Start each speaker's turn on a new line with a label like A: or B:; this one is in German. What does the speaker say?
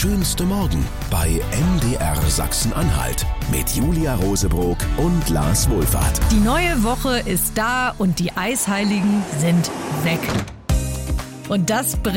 A: schönste Morgen bei MDR Sachsen-Anhalt mit Julia Rosebrock und Lars Wohlfahrt.
B: Die neue Woche ist da und die Eisheiligen sind weg. Und das